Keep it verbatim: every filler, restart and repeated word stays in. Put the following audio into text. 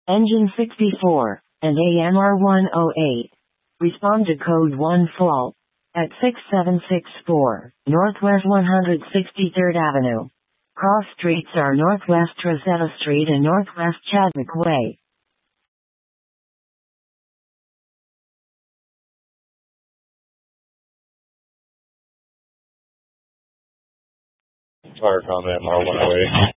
Engine sixty-four, and A M R one oh eight. Respond to code one fault at six seven six four, Northwest one hundred sixty-third Avenue. Cross streets are Northwest Rosetta Street and Northwest Chadwick Way. Fire comment, M R one oh eight.